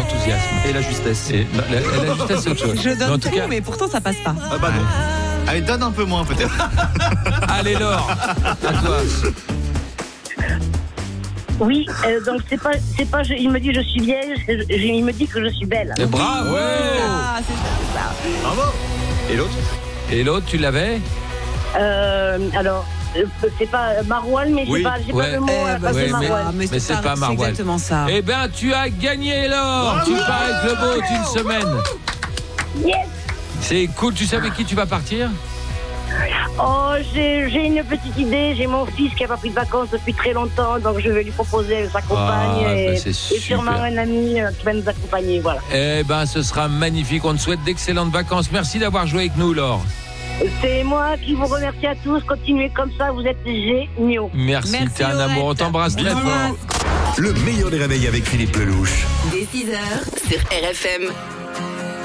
l'enthousiasme. Et la justesse. Et, non, la justesse, c'est autre chose. Je Mais en donne tout tout, cas, mais pourtant ça passe pas. Ah bah non. Allez, donne un peu moins peut-être. allez Laure, à toi. Oui, donc c'est pas, il me dit je suis vieille, il me dit que je suis belle. Et bravo. Ah, c'est ça. Bravo. Et l'autre? Et l'autre, tu l'avais? Alors, c'est pas Marouane, mais Oui. j'ai pas le mot. ouais, c'est Marouane. mais c'est pas c'est Marouane. exactement ça. Eh ben, tu as gagné Laure. Tu pars avec le boat une semaine. Yes. C'est cool. Tu sais avec qui tu vas partir? Oh, j'ai une petite idée. J'ai mon fils qui a pas pris de vacances depuis très longtemps, donc je vais lui proposer sa compagne bah, c'est et sûrement super. un ami qui va nous accompagner. Voilà. Eh ben, ce sera magnifique. On te souhaite d'excellentes vacances. Merci d'avoir joué avec nous, Laure. C'est moi qui vous remercie à tous. Continuez comme ça, vous êtes géniaux. Merci, t'es un amour. On t'embrasse très fort. Le meilleur des réveils avec Philippe Lelouch. Dès 6h sur RFM.